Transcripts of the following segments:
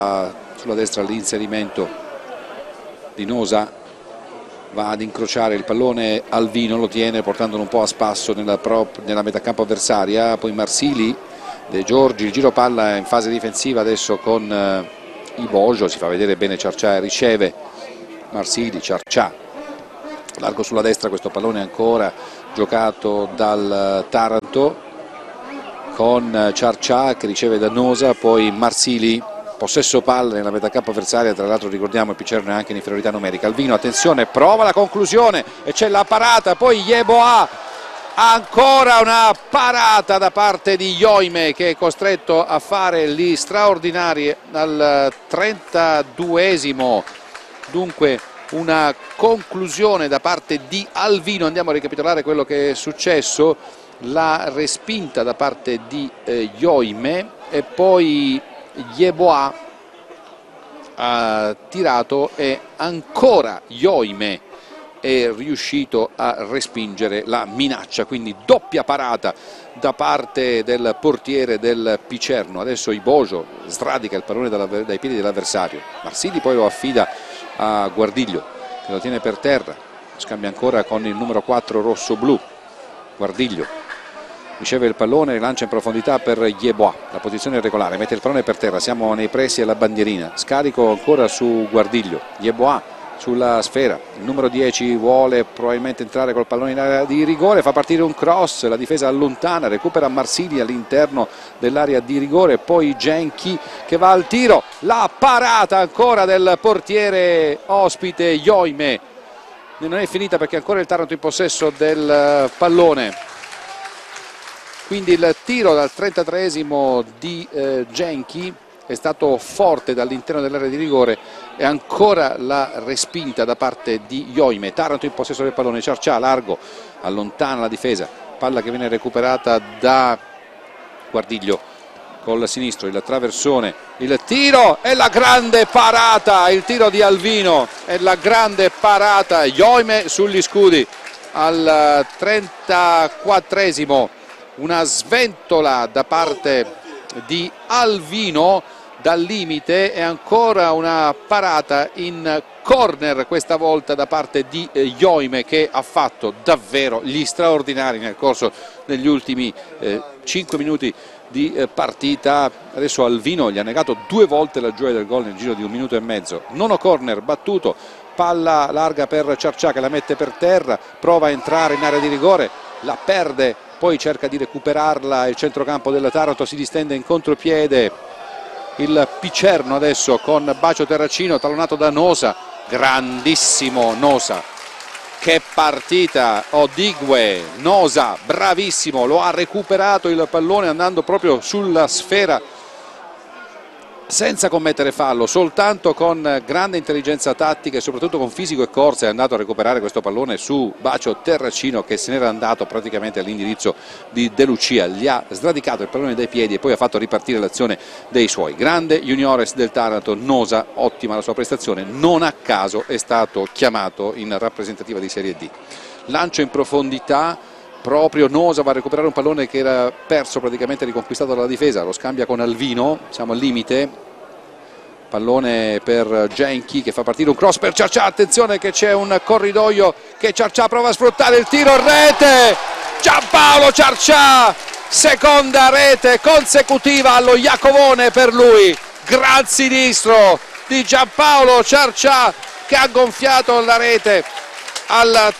sulla destra l'inserimento di Nosa, va ad incrociare il pallone Alvino, lo tiene portandolo un po' a spasso nella metà campo avversaria, poi Marsili, De Giorgi, il giro palla in fase difensiva adesso con Ibojo, si fa vedere bene Ciarcià, riceve Marsili, Ciarcià, largo sulla destra, questo pallone ancora giocato dal Taranto con Ciarcià che riceve da Nosa, poi Marsili, possesso palla nella metà campo avversaria, tra l'altro ricordiamo il Picerno è anche in inferiorità numerica. Alvino, attenzione, prova la conclusione e c'è la parata, poi Yeboah, ancora una parata da parte di Yoime che è costretto a fare gli straordinari al 32esimo, dunque una conclusione da parte di Alvino. Andiamo a ricapitolare quello che è successo: la respinta da parte di Yoime e poi Yeboah ha tirato e ancora Yoime è riuscito a respingere la minaccia, quindi doppia parata da parte del portiere del Picerno. Adesso Ibojo sradica il pallone dai piedi dell'avversario, Marsili poi lo affida a Guardiglio che lo tiene per terra, scambia ancora con il numero 4 rosso-blu. Guardiglio riceve il pallone, lancia in profondità per Yeboah, la posizione è regolare, mette il pallone per terra, siamo nei pressi alla bandierina, scarico ancora su Guardiglio, Yeboah sulla sfera, il numero 10 vuole probabilmente entrare col pallone in area di rigore, fa partire un cross, la difesa allontana, recupera Marsili all'interno dell'area di rigore, poi Genchi che va al tiro, la parata ancora del portiere ospite Yoime, non è finita perché ancora il Taranto in possesso del pallone, quindi il tiro dal 33esimo di Genchi è stato forte dall'interno dell'area di rigore e ancora la respinta da parte di Yoime. Taranto in possesso del pallone, Ciarcià largo, allontana la difesa, palla che viene recuperata da Guardiglio col sinistro, il traversone, il tiro e la grande parata, il tiro di Alvino e la grande parata, Yoime sugli scudi al 34esimo, una sventola da parte di Alvino dal limite e ancora una parata in corner, questa volta da parte di Yoime che ha fatto davvero gli straordinari nel corso degli ultimi 5 minuti di partita. Adesso Alvino gli ha negato 2 volte la gioia del gol nel giro di 1 minuto e mezzo. Nono corner battuto, palla larga per Ciarcià che la mette per terra, prova a entrare in area di rigore, la perde, poi cerca di recuperarla, il centrocampo del Taranto si distende in contropiede, il Picerno adesso con Bacio Terracino tallonato da Nosa, grandissimo Nosa, che partita, Odigwe, Nosa bravissimo, lo ha recuperato il pallone andando proprio sulla sfera senza commettere fallo, soltanto con grande intelligenza tattica e soprattutto con fisico e corsa è andato a recuperare questo pallone su Bacio Terracino che se n'era andato praticamente all'indirizzo di De Lucia, gli ha sradicato il pallone dai piedi e poi ha fatto ripartire l'azione dei suoi. Grande Juniores del Taranto, Nosa, ottima la sua prestazione, non a caso è stato chiamato in rappresentativa di Serie D. Lancio in profondità, proprio Nosa va a recuperare un pallone che era perso, praticamente riconquistato dalla difesa, lo scambia con Alvino, siamo al limite, pallone per Genchi che fa partire un cross per Ciarcià, attenzione che c'è un corridoio che Ciarcià prova a sfruttare, il tiro in rete, Giampaolo Ciarcià, seconda rete consecutiva allo Iacovone per lui, gran sinistro di Giampaolo Ciarcià che ha gonfiato la rete al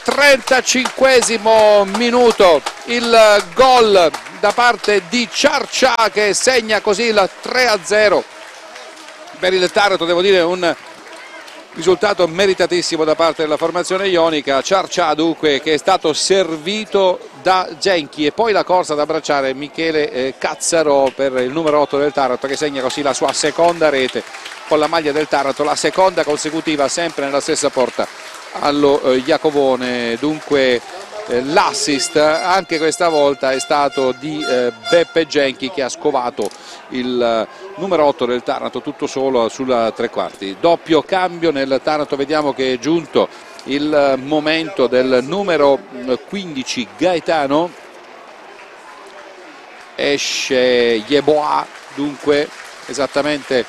35esimo minuto, il gol da parte di Ciarcià che segna così il 3-0 per il Taranto, devo dire un risultato meritatissimo da parte della formazione ionica. Ciarcià dunque che è stato servito da Genchi e poi la corsa ad abbracciare Michele Cazzarò per il numero 8 del Taranto che segna così la sua seconda rete con la maglia del Taranto, la seconda consecutiva sempre nella stessa porta allo Iacovone. Dunque l'assist anche questa volta è stato di Beppe Genchi che ha scovato il numero 8 del Taranto tutto solo sulla tre quarti. Doppio cambio nel Taranto, vediamo che è giunto il momento del numero 15 Gaetano, esce Yeboah dunque esattamente